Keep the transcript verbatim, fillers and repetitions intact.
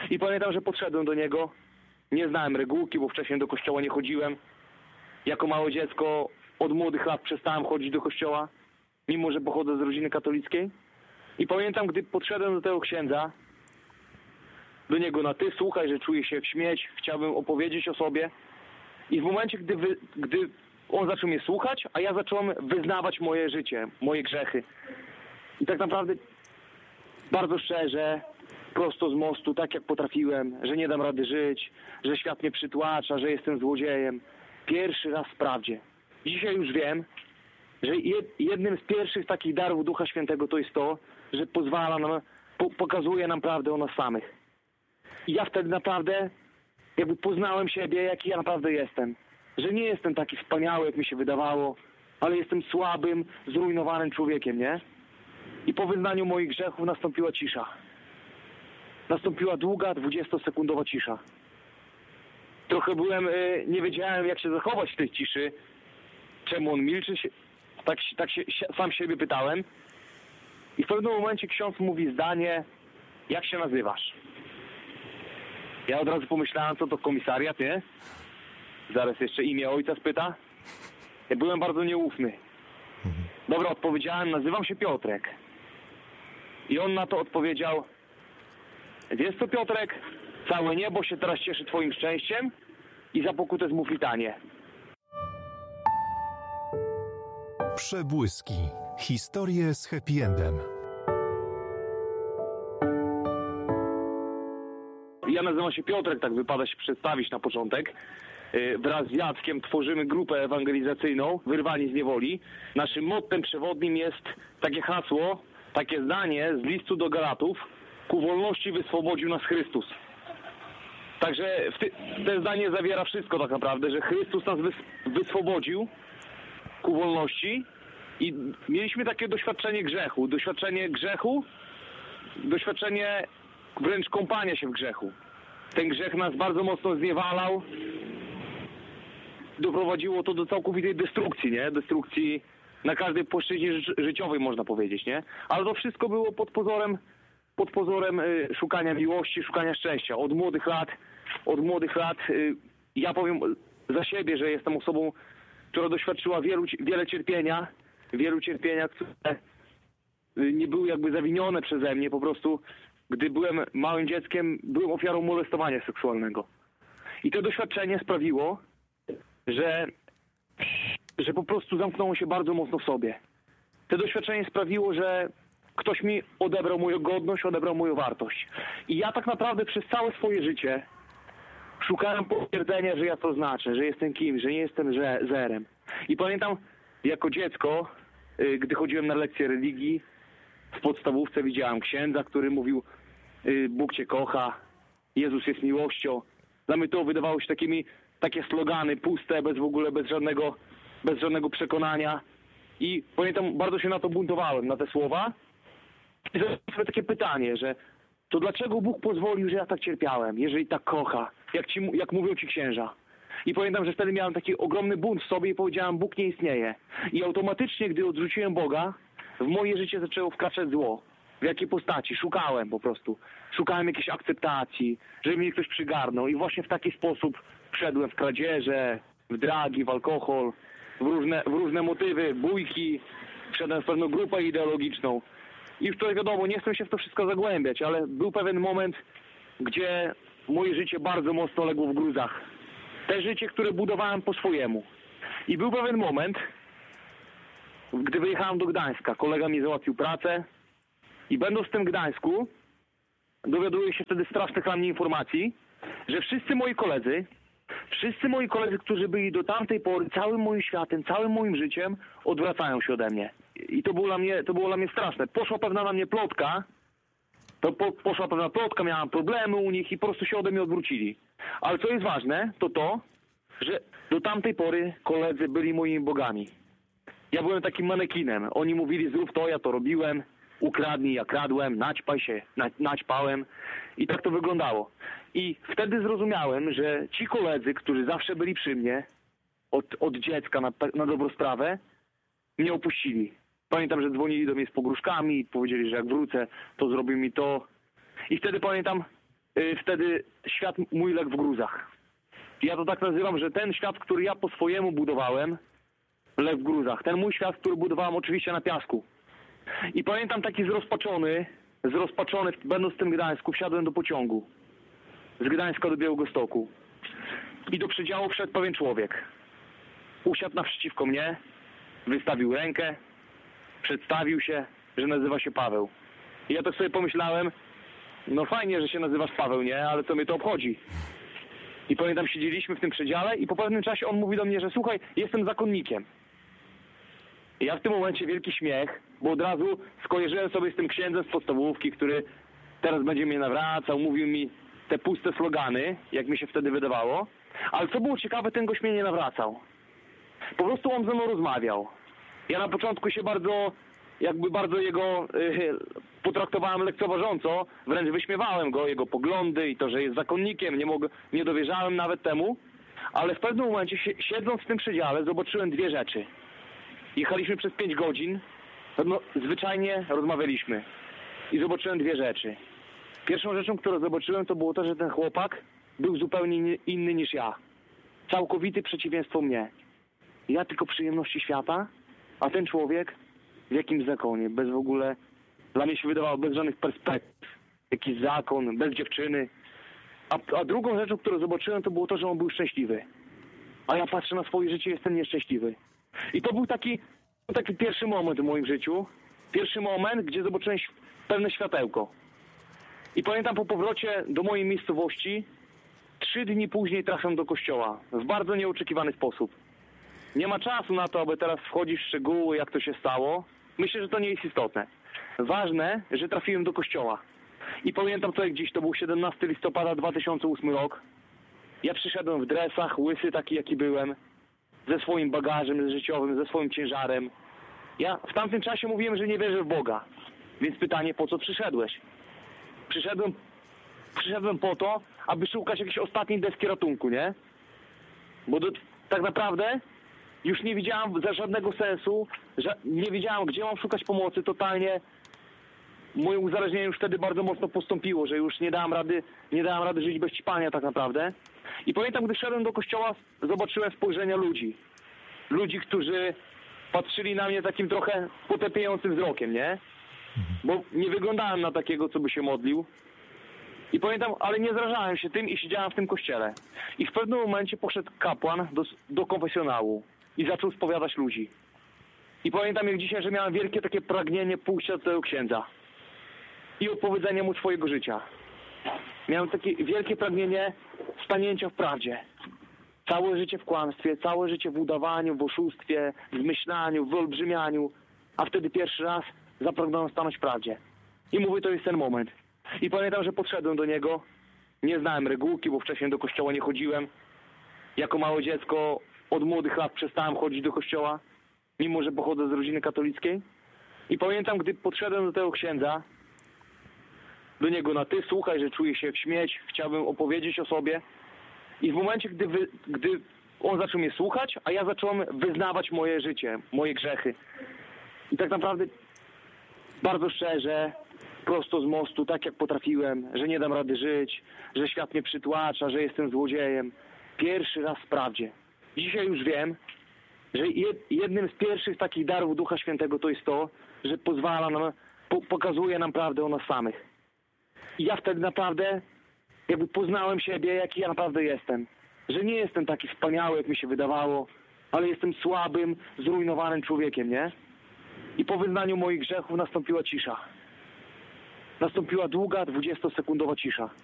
I pamiętam, że podszedłem do niego, nie znałem regułki, bo wcześniej do kościoła nie chodziłem. Jako małe dziecko od młodych lat przestałem chodzić do kościoła, mimo że pochodzę z rodziny katolickiej. I pamiętam, gdy podszedłem do tego księdza, do niego na ty, słuchaj, że czuję się śmieć, chciałbym opowiedzieć o sobie. I w momencie, gdy, wy, gdy on zaczął mnie słuchać, a ja zacząłem wyznawać moje życie, moje grzechy. I tak naprawdę bardzo szczerze, prosto z mostu, tak jak potrafiłem, że nie dam rady żyć, że świat mnie przytłacza, że jestem złodziejem. Pierwszy raz w prawdzie. Dzisiaj już wiem, że jednym z pierwszych takich darów Ducha Świętego to jest to, że pozwala nam, po, pokazuje nam prawdę o nas samych. I ja wtedy naprawdę jakby poznałem siebie, jaki ja naprawdę jestem. Że nie jestem taki wspaniały, jak mi się wydawało, ale jestem słabym, zrujnowanym człowiekiem, nie? I po wyznaniu moich grzechów nastąpiła cisza. Nastąpiła długa, dwudziestosekundowa cisza. Trochę byłem, nie wiedziałem, jak się zachować w tej ciszy. Czemu on milczy? Tak, tak się sam siebie pytałem. I w pewnym momencie ksiądz mówi zdanie, jak się nazywasz? Ja od razu pomyślałem, co to komisariat, nie? Zaraz jeszcze imię ojca spyta. Ja byłem bardzo nieufny. Dobra, odpowiedziałem, nazywam się Piotrek. I on na to odpowiedział, wiesz co, Piotrek? Całe niebo się teraz cieszy twoim szczęściem i za pokutę zmów litanię. Przebłyski. Historie z happy endem. Ja nazywam się Piotrek, tak wypada się przedstawić na początek. Wraz z Jackiem tworzymy grupę ewangelizacyjną Wyrwani z niewoli. Naszym mottem przewodnim jest takie hasło, takie zdanie z listu do Galatów: ku wolności wyswobodził nas Chrystus. Także ty, to zdanie zawiera wszystko tak naprawdę, że Chrystus nas wys, wyswobodził ku wolności i mieliśmy takie doświadczenie grzechu. Doświadczenie grzechu, doświadczenie wręcz kąpania się w grzechu. Ten grzech nas bardzo mocno zniewalał. Doprowadziło to do całkowitej destrukcji, nie? Destrukcji na każdej płaszczyźnie ży- życiowej, można powiedzieć, nie? Ale to wszystko było pod pozorem, pod pozorem y, szukania miłości, szukania szczęścia. Od młodych lat, od młodych lat, y, ja powiem za siebie, że jestem osobą, która doświadczyła wielu, wiele cierpienia, wielu cierpienia, które y, nie były jakby zawinione przeze mnie, po prostu gdy byłem małym dzieckiem, byłem ofiarą molestowania seksualnego. I to doświadczenie sprawiło, że, że po prostu zamknąłem się bardzo mocno w sobie. To doświadczenie sprawiło, że ktoś mi odebrał moją godność, odebrał moją wartość. I ja tak naprawdę przez całe swoje życie szukałem potwierdzenia, że ja to znaczę, że jestem kimś, że nie jestem zerem. I pamiętam, jako dziecko, gdy chodziłem na lekcje religii, w podstawówce widziałem księdza, który mówił: Bóg cię kocha, Jezus jest miłością. Dla mnie to wydawało się takimi, takie slogany puste, bez w ogóle, bez żadnego, bez żadnego przekonania. I pamiętam, bardzo się na to buntowałem, na te słowa. I zadałem sobie takie pytanie, że to dlaczego Bóg pozwolił, że ja tak cierpiałem, jeżeli tak kocha, jak, ci, jak mówią ci księża. I pamiętam, że wtedy miałem taki ogromny bunt w sobie i powiedziałem: Bóg nie istnieje. I automatycznie, gdy odrzuciłem Boga, w moje życie zaczęło wkraczać zło. W jakiej postaci? Szukałem po prostu. Szukałem jakiejś akceptacji, żeby mnie ktoś przygarnął. I właśnie w taki sposób wszedłem w kradzieże, w dragi, w alkohol, w różne, w różne motywy, bójki. Wszedłem w pewną grupę ideologiczną. I już to wiadomo, nie chcę się w to wszystko zagłębiać, ale był pewien moment, gdzie moje życie bardzo mocno legło w gruzach. Te życie, które budowałem po swojemu. I był pewien moment, gdy wyjechałem do Gdańska. Kolega mi załatwił pracę i będąc w tym Gdańsku, dowiaduję się wtedy strasznych dla mnie informacji, że wszyscy moi koledzy, wszyscy moi koledzy, którzy byli do tamtej pory całym moim światem, całym moim życiem, odwracają się ode mnie. I to było dla mnie, to było dla mnie straszne. Poszła pewna na mnie plotka, to po, poszła pewna plotka, miałem problemy u nich i po prostu się ode mnie odwrócili. Ale co jest ważne, to to, że do tamtej pory koledzy byli moimi bogami. Ja byłem takim manekinem. Oni mówili: zrób to, ja to robiłem, ukradnij, ja kradłem, naćpaj się, na, naćpałem. I tak to wyglądało. I wtedy zrozumiałem, że ci koledzy, którzy zawsze byli przy mnie, od, od dziecka na, na dobrą sprawę, mnie opuścili. Pamiętam, że dzwonili do mnie z pogróżkami i powiedzieli, że jak wrócę, to zrobią mi to. I wtedy pamiętam, y, wtedy świat mój legł w gruzach. Ja to tak nazywam, że ten świat, który ja po swojemu budowałem, legł w gruzach. Ten mój świat, który budowałem oczywiście na piasku. I pamiętam taki zrozpaczony, zrozpaczony, będąc w tym Gdańsku, wsiadłem do pociągu. Z Gdańska do Białegostoku. I do przedziału wszedł pewien człowiek. Usiadł naprzeciwko mnie, wystawił rękę, przedstawił się, że nazywa się Paweł. I ja tak sobie pomyślałem, no fajnie, że się nazywasz Paweł, nie? Ale co mnie to obchodzi? I pamiętam, siedzieliśmy w tym przedziale i po pewnym czasie on mówi do mnie, że słuchaj, jestem zakonnikiem. I ja w tym momencie wielki śmiech, bo od razu skojarzyłem sobie z tym księdzem z podstawówki, który teraz będzie mnie nawracał, mówił mi te puste slogany, jak mi się wtedy wydawało. Ale co było ciekawe, ten gość mnie nie nawracał. Po prostu on ze mną rozmawiał. Ja na początku się bardzo, jakby bardzo jego yy, potraktowałem lekceważąco, wręcz wyśmiewałem go, jego poglądy i to, że jest zakonnikiem, nie, mogę, nie dowierzałem nawet temu. Ale w pewnym momencie, siedząc w tym przedziale, zobaczyłem dwie rzeczy. Jechaliśmy przez pięć godzin, no, zwyczajnie rozmawialiśmy i zobaczyłem dwie rzeczy. Pierwszą rzeczą, którą zobaczyłem, to było to, że ten chłopak był zupełnie inny niż ja. Całkowite przeciwieństwo mnie. Ja tylko przyjemności świata, a ten człowiek w jakimś zakonie, bez w ogóle, dla mnie się wydawało, bez żadnych perspektyw. Jakiś zakon, bez dziewczyny. A, a drugą rzeczą, którą zobaczyłem, to było to, że on był szczęśliwy. A ja patrzę na swoje życie i jestem nieszczęśliwy. I to był taki, taki pierwszy moment w moim życiu. Pierwszy moment, gdzie zobaczyłem pewne światełko. I pamiętam po powrocie do mojej miejscowości, trzy dni później trafiam do kościoła. W bardzo nieoczekiwany sposób. Nie ma czasu na to, aby teraz wchodzić w szczegóły, jak to się stało. Myślę, że to nie jest istotne. Ważne, że trafiłem do kościoła. I pamiętam to jak dziś, to był siedemnastego listopada dwa tysiące ósmy rok. Ja przyszedłem w dresach, łysy taki jaki byłem, ze swoim bagażem życiowym, ze swoim ciężarem. Ja w tamtym czasie mówiłem, że nie wierzę w Boga. Więc pytanie, po co przyszedłeś? Przyszedłem, przyszedłem po to, aby szukać jakiejś ostatniej deski ratunku, nie? Bo do, tak naprawdę już nie widziałam za żadnego sensu, że nie wiedziałam, gdzie mam szukać pomocy. Totalnie moje uzależnienie już wtedy bardzo mocno postąpiło, że już nie dałam rady, nie dałam rady żyć bez ćpania tak naprawdę. I pamiętam, gdy szedłem do kościoła, zobaczyłem spojrzenia ludzi. Ludzi, którzy patrzyli na mnie takim trochę potępiającym wzrokiem, nie? Bo nie wyglądałem na takiego, co by się modlił. I pamiętam, ale nie zrażałem się tym i siedziałem w tym kościele. I w pewnym momencie poszedł kapłan do, do konfesjonału i zaczął spowiadać ludzi. I pamiętam jak dzisiaj, że miałem wielkie takie pragnienie pójścia do tego księdza i opowiedzenia mu swojego życia. Miałem takie wielkie pragnienie stanięcia w prawdzie. Całe życie w kłamstwie, całe życie w udawaniu, w oszustwie, w zmyślaniu, w wyolbrzymianiu. A wtedy pierwszy raz zapragnąłem stanąć w prawdzie. I mówię, to jest ten moment. I pamiętam, że podszedłem do niego. Nie znałem regułki, bo wcześniej do kościoła nie chodziłem. Jako małe dziecko od młodych lat przestałem chodzić do kościoła, mimo że pochodzę z rodziny katolickiej. I pamiętam, gdy podszedłem do tego księdza, do niego na ty, słuchaj, że czuję się jak śmieć, chciałbym opowiedzieć o sobie. I w momencie, gdy, wy, gdy on zaczął mnie słuchać, a ja zacząłem wyznawać moje życie, moje grzechy. I tak naprawdę bardzo szczerze, prosto z mostu, tak jak potrafiłem, że nie dam rady żyć, że świat mnie przytłacza, że jestem złodziejem. Pierwszy raz w prawdzie. Dzisiaj już wiem, że jednym z pierwszych takich darów Ducha Świętego to jest to, że pozwala nam, po, pokazuje nam prawdę o nas samych. I ja wtedy naprawdę jakby poznałem siebie, jaki ja naprawdę jestem. Że nie jestem taki wspaniały, jak mi się wydawało, ale jestem słabym, zrujnowanym człowiekiem, nie? I po wyznaniu moich grzechów nastąpiła cisza. Nastąpiła długa, dwudziestosekundowa cisza.